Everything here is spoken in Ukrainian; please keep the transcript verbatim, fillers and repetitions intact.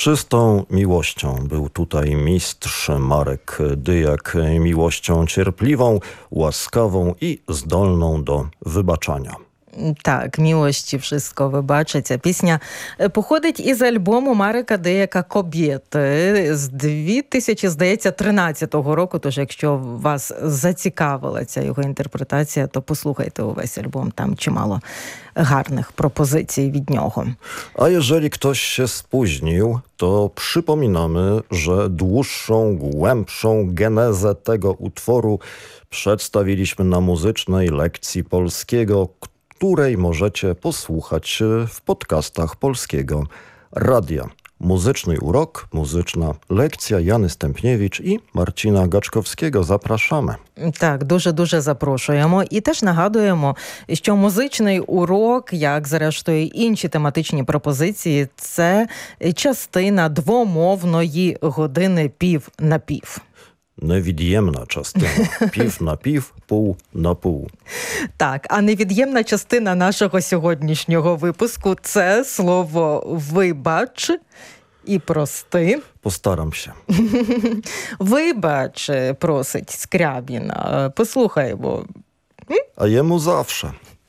Czystą miłością był tutaj mistrz Marek Dyjak. Miłością cierpliwą, łaskawą i zdolną do wybaczania. Так, «Милості wszystko вибачиться». Пісня походить із альбому Марека Дияка «Кобєти» з дві тисячі, здається, тринадцятого року. Тож, якщо вас зацікавила ця його інтерпретація, то послухайте увесь альбом. Там чимало гарних пропозицій від нього. A jeżeli ktoś się spóźnił, to przypominamy, że dłuższą, głębszą genezę tego utworu przedstawiliśmy na muzycznej lekcji polskiego, której możecie posłuchać w podcastach Polskiego Radia. Muzyczny urok, muzyczna lekція Яни Стемпнєвич і Марціна Гачковського. Запрошуємо. Так, дуже-дуже запрошуємо. І теж нагадуємо, що музичний урок, як зрештою інші тематичні пропозиції, це частина двомовної години пів на пів. Невід'ємна частина. Пів на пів, пів на пів. Так, а невід'ємна частина нашого сьогоднішнього випуску – це слово «вибач» і «прости». Постарамся. «Вибач», просить Скрябін. Послухаймо. А йому завше.